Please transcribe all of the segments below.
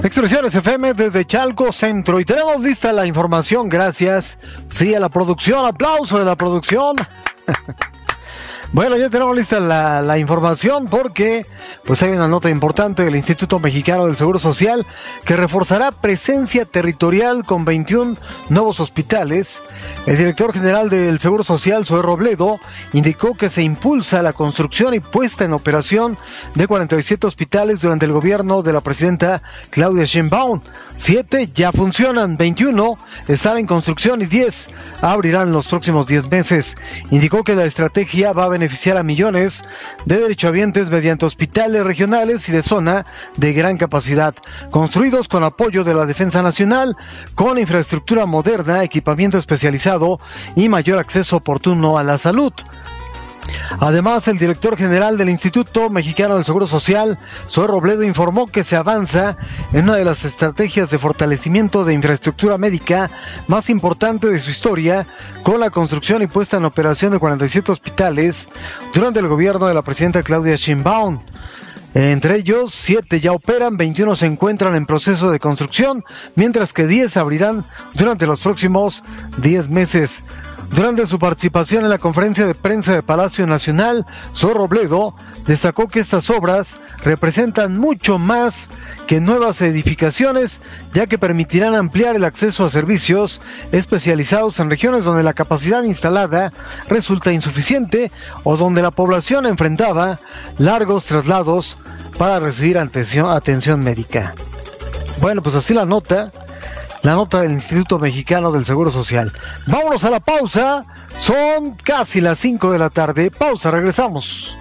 Expresiones FM desde Chalco Centro y tenemos lista la información, gracias, sí, a la producción, aplauso de la producción. Bueno, ya tenemos lista la información porque pues hay una nota importante del Instituto Mexicano del Seguro Social que reforzará presencia territorial con 21 nuevos hospitales. El director general del Seguro Social, Zoé Robledo, indicó que se impulsa la construcción y puesta en operación de 47 hospitales durante el gobierno de la presidenta Claudia Sheinbaum. 7 ya funcionan, 21 están en construcción y 10 abrirán en los próximos 10 meses. Indicó que la estrategia va a beneficiar a millones de derechohabientes mediante hospitales regionales y de zona de gran capacidad, construidos con apoyo de la Defensa Nacional, con infraestructura moderna, equipamiento especializado y mayor acceso oportuno a la salud. Además, el director general del Instituto Mexicano del Seguro Social, Zoé Robledo, informó que se avanza en una de las estrategias de fortalecimiento de infraestructura médica más importante de su historia, con la construcción y puesta en operación de 47 hospitales durante el gobierno de la presidenta Claudia Sheinbaum. Entre ellos, 7 ya operan, 21 se encuentran en proceso de construcción, mientras que 10 abrirán durante los próximos 10 meses. Durante su participación en la conferencia de prensa de Palacio Nacional, Zoé Robledo destacó que estas obras representan mucho más que nuevas edificaciones, ya que permitirán ampliar el acceso a servicios especializados en regiones donde la capacidad instalada resulta insuficiente o donde la población enfrentaba largos traslados para recibir atención médica. Bueno, pues así la nota del Instituto Mexicano del Seguro Social. Vámonos a la pausa, son casi las 5 de la tarde, pausa, regresamos.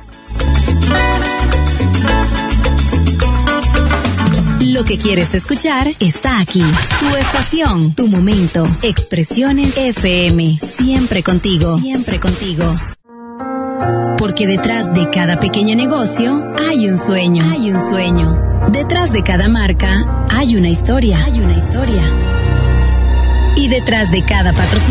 Lo que quieres escuchar está aquí. Tu estación, tu momento. Expresiones FM. Siempre contigo. Siempre contigo. Porque detrás de cada pequeño negocio hay un sueño. Hay un sueño. Detrás de cada marca hay una historia. Hay una historia. Y detrás de cada patrocinador